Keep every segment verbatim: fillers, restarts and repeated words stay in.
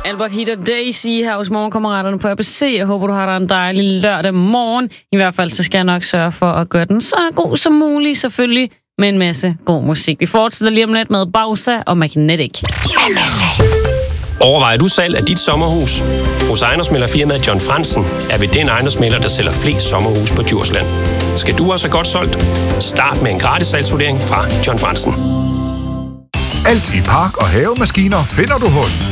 Albert Heat og Daisy her hos Morgenkammeraterne på A B C. Jeg håber, du har dig en dejlig lørdag morgen. I hvert fald så skal jeg nok sørge for at gøre den så god som muligt, selvfølgelig med en masse god musik. Vi fortsætter lige om lidt med Bausa og Magnetic. Overvejer du salg af dit sommerhus? Hos ejendomsmæglerfirmaet John Fransen er vi den ejendomsmægler, der sælger flest sommerhus på Djursland. Skal du også have godt solgt? Start med en gratis salgsvurdering fra John Fransen. Alt i park- og havemaskiner finder du hos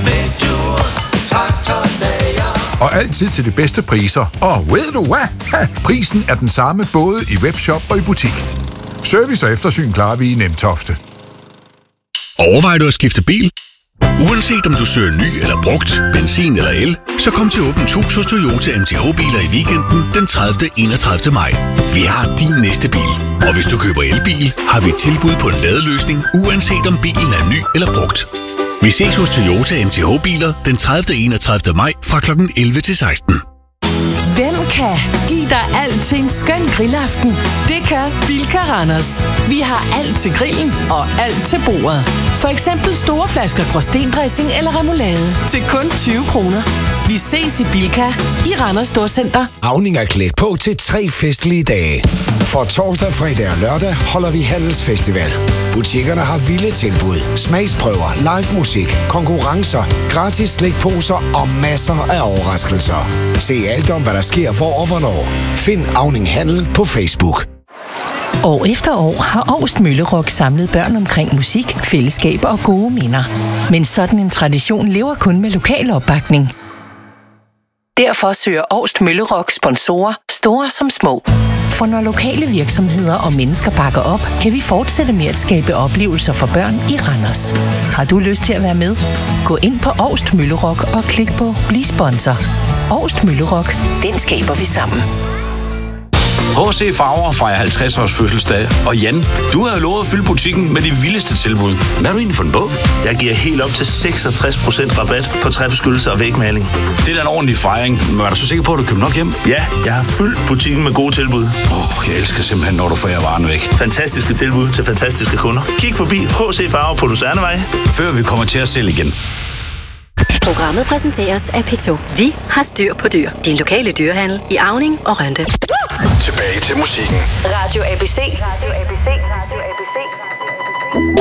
og altid til de bedste priser. Og ved du hvad? Ha, prisen er den samme både i webshop og i butik. Service og eftersyn klarer vi i Nemtofte. Overvejer du at skifte bil? Uanset om du søger ny eller brugt, benzin eller el, så kom til Åbent Hus hos Toyota M T H-biler i weekenden den tredivte til enogtredivte maj. Vi har din næste bil, og hvis du køber elbil, har vi et tilbud på en ladeløsning, uanset om bilen er ny eller brugt. Vi ses hos Toyota M T H-biler den tredivte til enogtredivte maj fra klokken elleve til seksten. Hvem kan give dig alt til en skøn grillaften? Det kan Bilka Randers. Vi har alt til grillen og alt til bordet. For eksempel store flasker Gråstendressing eller remoulade til kun tyve kroner. Vi ses i Bilka i Randers Storcenter. Auning er klædt på til tre festlige dage. For torsdag, fredag og lørdag holder vi handelsfestival. Butikkerne har vilde tilbud, smagsprøver, live musik, konkurrencer, gratis slikposer og masser af overraskelser. Se alt om, hvad der sker hvor og hvornår. Find Auning Handel på Facebook. År efter år har Augst Møllerock samlet børn omkring musik, fællesskab og gode minder. Men sådan en tradition lever kun med lokal opbakning. Derfor søger Augst Møllerock sponsorer, store som små. For når lokale virksomheder og mennesker bakker op, kan vi fortsætte med at skabe oplevelser for børn i Randers. Har du lyst til at være med? Gå ind på Augst Møllerock og klik på Bliv sponsor. Augst Møllerock, den skaber vi sammen. H C Farver fejrer halvtreds års fødselsdag. Og Jan, du har jo lovet at fylde butikken med de vildeste tilbud. Hvad har du egentlig fundet på? Jeg giver helt op til seksogtres procent rabat på træbeskyttelse og vægmaling. Det er da en ordentlig fejring. Men er du så sikker på, at du køber nok hjem? Ja, jeg har fyldt butikken med gode tilbud. Åh, oh, jeg elsker simpelthen, når du får varen væk. Fantastiske tilbud til fantastiske kunder. Kig forbi H C Farver på Lucernevej, før vi kommer til at sælge igen. Programmet præsenteres af P to. Vi har styr på dyr. Din lokale dyrehandel i Auning og Rønde. Tilbage til musikken. Radio A B C. Radio A B C. Radio A B C.